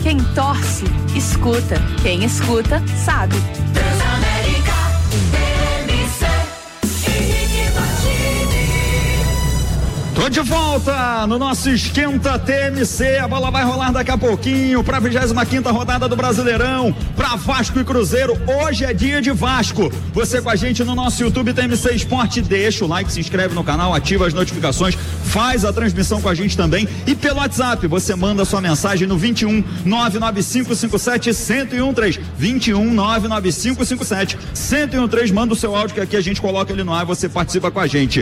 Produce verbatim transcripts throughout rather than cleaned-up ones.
Quem torce, escuta. Quem escuta, sabe. Transamérica, T M C, Henrique Martini. Tô de volta no nosso Esquenta T M C. A bola vai rolar daqui a pouquinho pra vigésima quinta rodada do Brasileirão, pra Vasco e Cruzeiro. Hoje é dia de Vasco. Você com a gente no nosso YouTube T M C Esporte, deixa o like, se inscreve no canal, ativa as notificações, faz a transmissão com a gente também. E pelo WhatsApp, você manda sua mensagem no vinte e um nove nove cinco cinco sete um zero um três. vinte e um nove nove cinco cinco sete um zero um três. Manda o seu áudio que aqui a gente coloca ele no ar e você participa com a gente.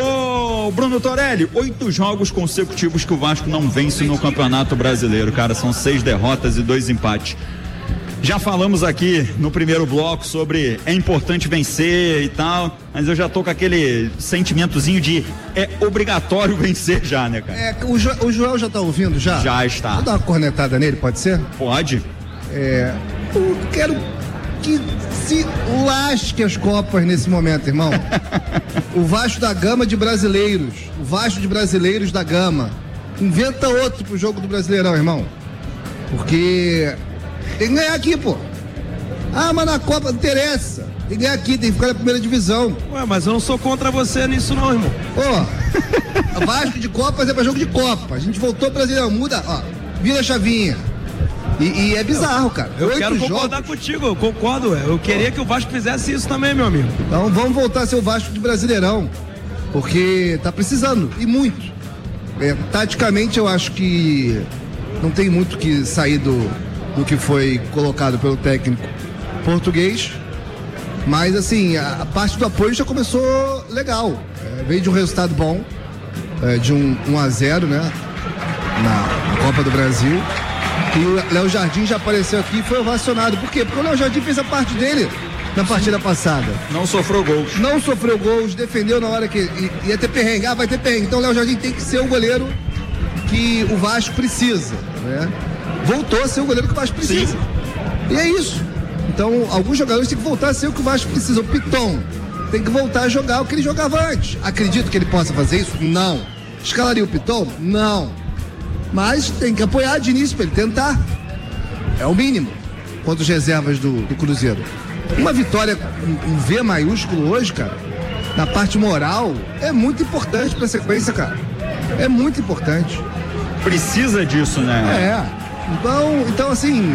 Ô, Bruno Torelli, oito jogos consecutivos que o Vasco não vence no Campeonato Brasileiro, cara, são seis derrotas e dois empates. Já falamos aqui no primeiro bloco sobre é importante vencer e tal, mas eu já tô com aquele sentimentozinho de é obrigatório vencer já, né, cara? É, o, jo, o Joel já tá ouvindo já? Já está. Vou dar uma cornetada nele, pode ser? Pode. É, eu quero que se lasque as copas nesse momento, irmão. O Vasco da Gama de brasileiros, o Vasco de brasileiros da Gama. Inventa outro pro jogo do Brasileirão, irmão. Porque tem que ganhar aqui, pô. Ah, mas na Copa não interessa. Tem que ganhar aqui, tem que ficar na primeira divisão. Ué, mas eu não sou contra você nisso não, irmão. Pô, Vasco de Copas é pra jogo de Copa. A gente voltou pro Brasileirão, muda, ó, vira a chavinha. E, e é bizarro, cara. Eu Oito quero concordar jogos. contigo, eu concordo, ué. Eu queria que o Vasco fizesse isso também, meu amigo. Então vamos voltar a ser o Vasco de Brasileirão. Porque tá precisando, e muito. É, taticamente eu acho que não tem muito que sair do, do que foi colocado pelo técnico português. Mas assim, a, a parte do apoio já começou legal. É, veio de um resultado bom, é, de um um a zero, né? Na, na Copa do Brasil. E o Léo Jardim já apareceu aqui e foi ovacionado. Por quê? Porque o Léo Jardim fez a parte dele na partida passada. Não sofreu gols. Não sofreu gols, defendeu na hora que ia ter perrengue. Ah, vai ter perrengue. Então o Léo Jardim tem que ser o goleiro que o Vasco precisa, né? Voltou a ser o goleiro que o Vasco precisa. Sim. E é isso. Então, alguns jogadores têm que voltar a ser o que o Vasco precisa. O Piton tem que voltar a jogar o que ele jogava antes. Acredito que ele possa fazer isso? Não. Escalaria o Piton? Não. Mas tem que apoiar de início para ele tentar. É o mínimo contra as reservas do, do Cruzeiro. Uma vitória em V maiúsculo hoje, cara, na parte moral, é muito importante para a sequência, cara. É muito importante. Precisa disso, né? É. Então, então assim,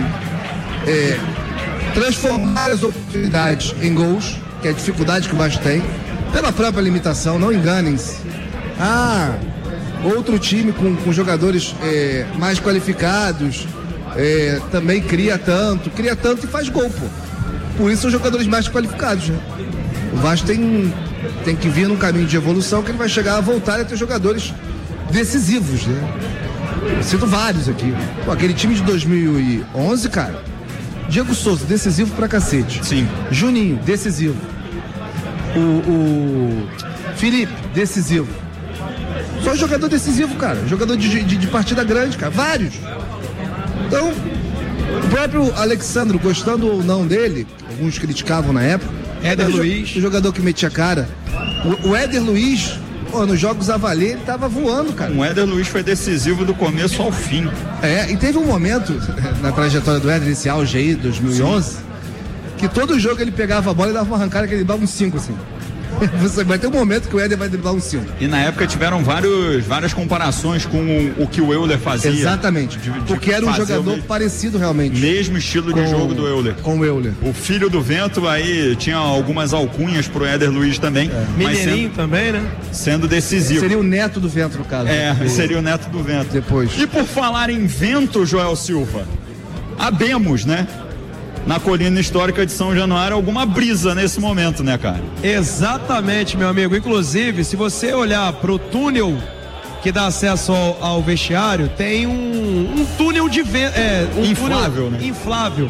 é, transformar as oportunidades em gols, que é a dificuldade que o Vasco tem, pela própria limitação, não enganem-se. Ah, outro time com, com jogadores é, mais qualificados é, também cria tanto, cria tanto e faz gol, pô. Por isso são jogadores mais qualificados, né? O Vasco tem, tem que vir num caminho de evolução que ele vai chegar a voltar a ter jogadores decisivos, né? Eu cito vários aqui. Pô, aquele time de dois mil e onze, cara, Diego Souza, decisivo pra cacete. Sim. Juninho, decisivo. O, o Felipe, decisivo. Só jogador decisivo, cara. Jogador de, de, de partida grande, cara. Vários. Então, o próprio Alexandro, gostando ou não dele, alguns criticavam na época. Éder Luiz. O jogador que metia a cara. O, o Éder Luiz, pô, nos jogos a valer, ele tava voando, cara. O Éder Luiz foi decisivo do começo ao fim. É, e teve um momento na trajetória do Éder, esse auge aí, dois mil e onze, sim, que todo jogo ele pegava a bola e dava uma arrancada que ele dava uns cinco, assim. Você vai ter um momento que o Éder vai driblar um cinco. E na época tiveram vários, várias comparações com o, o que o Euler fazia. Exatamente. De, de porque era um jogador mesmo, parecido realmente. Mesmo estilo com, de jogo do Euler. Com o Euler. O filho do vento, aí tinha algumas alcunhas pro Éder Luiz também. É. Mineirinho também, né? Sendo decisivo. Seria o neto do vento, no caso. É, o, seria o neto do vento. Depois. E por falar em vento, Joel Silva, habemos, né? Na colina histórica de São Januário, alguma brisa nesse momento, né, cara? Exatamente, meu amigo. Inclusive, se você olhar pro túnel que dá acesso ao, ao vestiário, tem um, um túnel de vento. É, um inflável, túnel né? Inflável.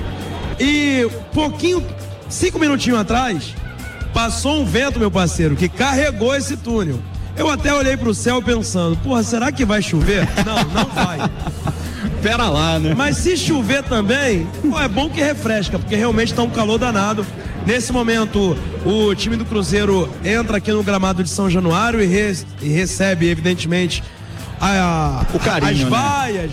E pouquinho, cinco minutinhos atrás, passou um vento, meu parceiro, que carregou esse túnel. Eu até olhei pro céu pensando, porra, será que vai chover? Não, não vai. Pera lá, né? Mas se chover também, pô, é bom que refresca, porque realmente tá um calor danado. Nesse momento, o time do Cruzeiro entra aqui no gramado de São Januário e, re, e recebe, evidentemente, a, o carinho, as vaias, né?